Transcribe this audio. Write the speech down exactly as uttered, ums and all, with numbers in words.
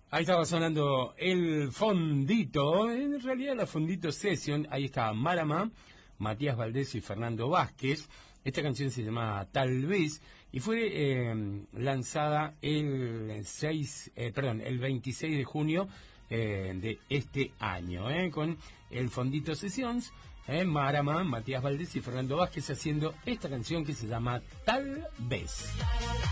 Ahí estaba sonando el fondito, en realidad la Fondito Session. Ahí está Marama, Matías Valdés y Fernando Vázquez. Esta canción se llama Tal vez y fue eh, lanzada el seis, eh, perdón, el veintiséis de junio eh, de este año, eh, con el Fondito Sessions, eh, Marama, Matías Valdés y Fernando Vázquez haciendo esta canción que se llama Tal vez.